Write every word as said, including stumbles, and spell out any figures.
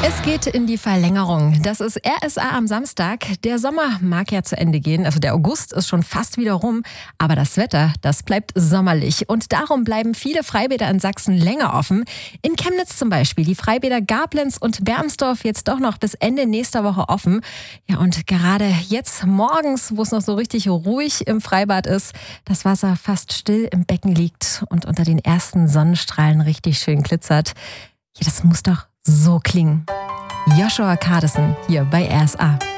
Es geht in die Verlängerung. Das ist R S A am Samstag. Der Sommer mag ja zu Ende gehen. Also der August ist schon fast wieder rum. Aber das Wetter, das bleibt sommerlich. Und darum bleiben viele Freibäder in Sachsen länger offen. In Chemnitz zum Beispiel. Die Freibäder Gablenz und Bernsdorf jetzt doch noch bis Ende nächster Woche offen. Ja, und gerade jetzt morgens, wo es noch so richtig ruhig im Freibad ist, das Wasser fast still im Becken liegt und unter den ersten Sonnenstrahlen richtig schön glitzert. Ja, das muss doch so klingen. Joshua Kardison hier bei R S A.